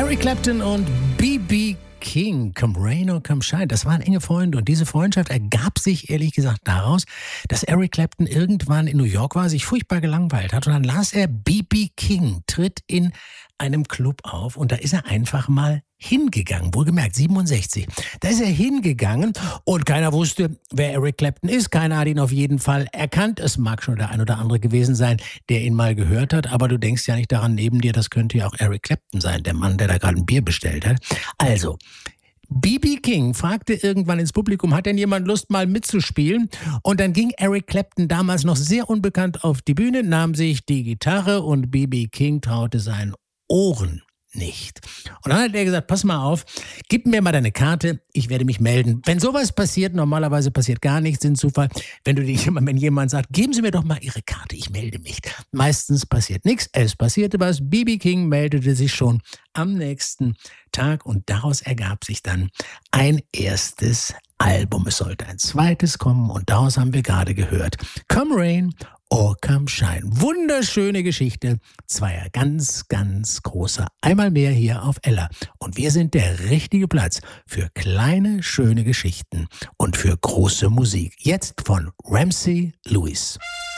Eric Clapton und B.B. King, Come Rain or Come Shine, das waren enge Freunde und diese Freundschaft ergab sich ehrlich gesagt daraus, dass Eric Clapton irgendwann in New York war, sich furchtbar gelangweilt hat und dann las er, B.B. King tritt in einem Club auf und da ist er einfach mal hingegangen, wohlgemerkt 67. Da ist er hingegangen und keiner wusste, wer Eric Clapton ist. Keiner hat ihn auf jeden Fall erkannt. Es mag schon der ein oder andere gewesen sein, der ihn mal gehört hat, aber du denkst ja nicht daran, neben dir, das könnte ja auch Eric Clapton sein, der Mann, der da gerade ein Bier bestellt hat. Also, B.B. King fragte irgendwann ins Publikum, hat denn jemand Lust mal mitzuspielen? Und dann ging Eric Clapton, damals noch sehr unbekannt, auf die Bühne, nahm sich die Gitarre und B.B. King traute seinen Ohren nicht. Und dann hat er gesagt, pass mal auf, gib mir mal deine Karte, ich werde mich melden. Wenn sowas passiert, normalerweise passiert gar nichts in Zufall, wenn jemand sagt, geben Sie mir doch mal Ihre Karte, ich melde mich. Meistens passiert nichts, es passierte was, B.B. King meldete sich schon am nächsten Tag und daraus ergab sich dann ein erstes Album. Es sollte ein zweites kommen und daraus haben wir gerade gehört. Come Rain or Come Shine. Wunderschöne Geschichte zweier ganz, ganz großer. Einmal mehr hier auf Ella. Und wir sind der richtige Platz für kleine, schöne Geschichten und für große Musik. Jetzt von Ramsey Lewis.